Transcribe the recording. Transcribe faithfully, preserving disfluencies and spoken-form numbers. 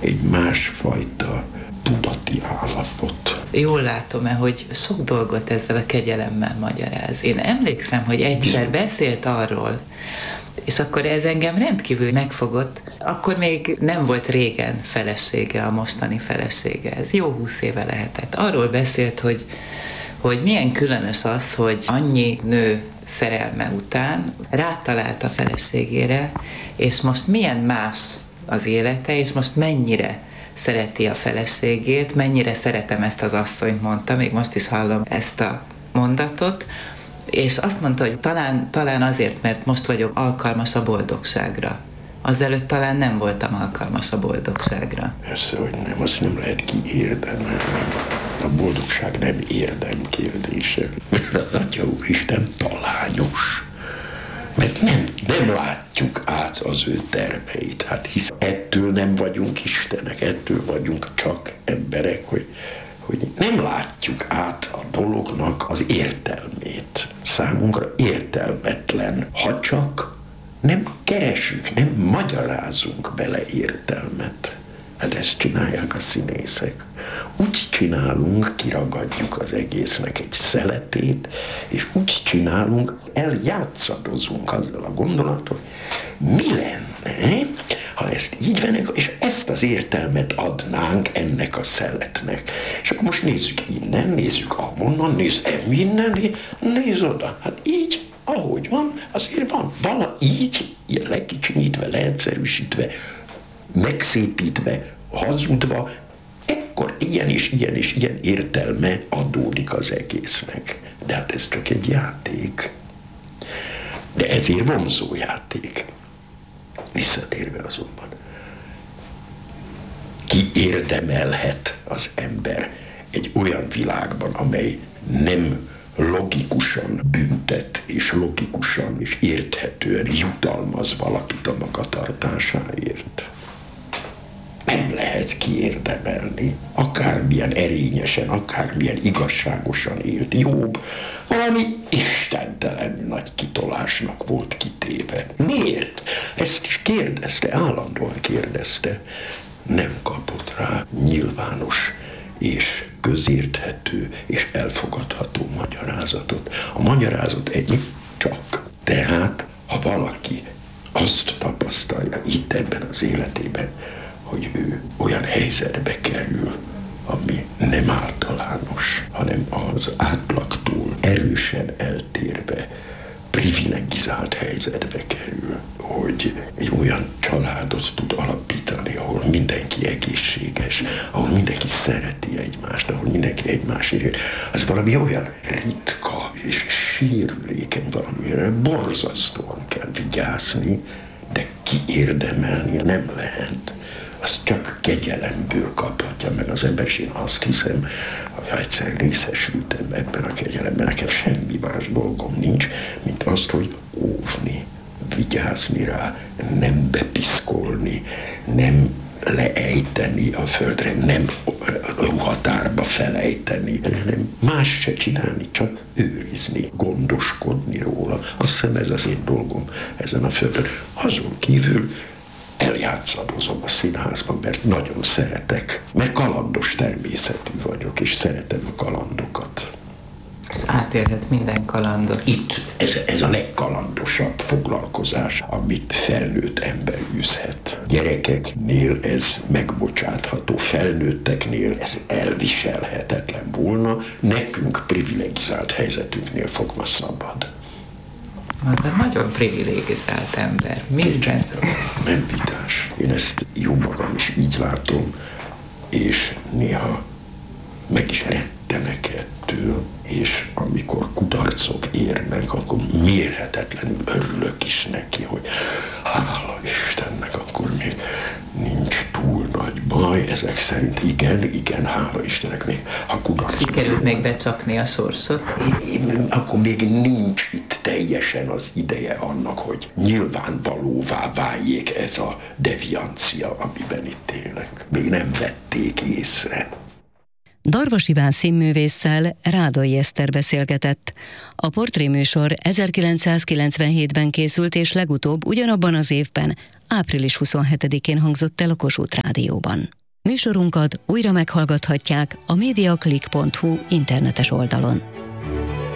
egy másfajta tudati állapot. Jól látom-e, hogy sok dolgot ezzel a kegyelemmel magyaráz. Én emlékszem, hogy egyszer beszélt arról, és akkor ez engem rendkívül megfogott. Akkor még nem volt régen felesége, a mostani felesége. Ez jó húsz éve lehetett. Arról beszélt, hogy, hogy milyen különös az, hogy annyi nő szerelme után rátalált a feleségére, és most milyen más az élete, és most mennyire szereti a feleségét, mennyire szeretem ezt az asszonyt, mondta, még most is hallom ezt a mondatot, és azt mondta, hogy talán, talán azért, mert most vagyok alkalmas a boldogságra. Azelőtt talán nem voltam alkalmas a boldogságra. Persze, hogy nem, azt nem lehet kiérdemelni. A boldogság nem érdem kérdése. Atya Úristen talányos. Mert nem, nem látjuk át az ő terveit. Hát hisz ettől nem vagyunk istenek, ettől vagyunk csak emberek, hogy, hogy nem látjuk át a dolognak az értelmét. Számunkra értelmetlen, ha csak nem keresünk, nem magyarázunk bele értelmet. Hát ezt csinálják a színészek. Úgy csinálunk, kiragadjuk az egésznek egy szeletét, és úgy csinálunk, eljátszadozunk azzal a gondolatot, mi lenne, ha ezt így venne, és ezt az értelmet adnánk ennek a szeletnek. És akkor most nézzük innen, nézzük ahonnan, nézz innen, nézz oda. Hát így, ahogy van, azért van. Vala így, ilyen lekicsinyítve, leegyszerűsítve, megszépítve, hazudva, ekkor ilyen és ilyen és ilyen értelme adódik az egésznek. De hát ez csak egy játék. De ezért vonzó játék. Visszatérve azonban. Ki érdemelhet az ember egy olyan világban, amely nem logikusan büntet, és logikusan és érthetően jutalmaz valakit a magatartásáért. Nem lehet kiérdemelni, akármilyen erényesen, akármilyen igazságosan élt Jobb, valami istentelen nagy kitolásnak volt kitéve. Miért? Ezt is kérdezte, állandóan kérdezte. Nem kapott rá nyilvános és közérthető és elfogadható magyarázatot. A magyarázat ennyi csak. Tehát, ha valaki azt tapasztalja itt ebben az életében, hogy ő olyan helyzetbe kerül, ami nem általános, hanem az átlagtól erősen eltérve, privilegizált helyzetbe kerül, hogy egy olyan családot tud alapítani, ahol mindenki egészséges, ahol mindenki szereti egymást, ahol mindenki egymásért. Az valami olyan ritka és sérülékeny, valamire borzasztóan kell vigyázni, de kiérdemelni nem lehet. Azt csak kegyelemből kaphatja meg az ember, és én azt hiszem, hogy ha egyszer részesültem ebben a kegyelemben, nekem semmi más dolgom nincs, mint azt, hogy óvni, vigyázni rá, nem bepiszkolni, nem leejteni a földre, nem határba felejteni, hanem más se csinálni, csak őrizni, gondoskodni róla. Azt hiszem, ez az én dolgom ezen a földön. Azon kívül eljátszadozom a színházban, mert nagyon szeretek, mert kalandos természetű vagyok, és szeretem a kalandokat. És átélhet minden kalandot. Itt ez, ez a legkalandosabb foglalkozás, amit felnőtt ember űzhet. Gyerekeknél ez megbocsátható, felnőtteknél ez elviselhetetlen volna, nekünk privilegizált helyzetünknél fogva szabad. De nagyon privilegizált ember. Minden. Nem vitás. Én ezt jó magam is így látom, és néha meg is rettenek ettől, és amikor kudarcok érnek, akkor mérhetetlenül örülök is neki, hogy hála Istennek, akkor még nincs túl nagy baj, ezek szerint igen, igen, hála Istennek, még ha kudarcok... Sikerült még becsapni a sorsot? Én, akkor még nincs itt teljesen az ideje annak, hogy nyilvánvalóvá váljék ez a deviancia, amiben itt élek. Még nem vették észre. Darvas Iván színművésszel Rádai Eszter beszélgetett. A portréműsor ezerkilencszázkilencvenhétben készült, és legutóbb ugyanabban az évben, április huszonhetedikén hangzott el a Kossuth Rádióban. Műsorunkat újra meghallgathatják a mediaclick pont hu internetes oldalon.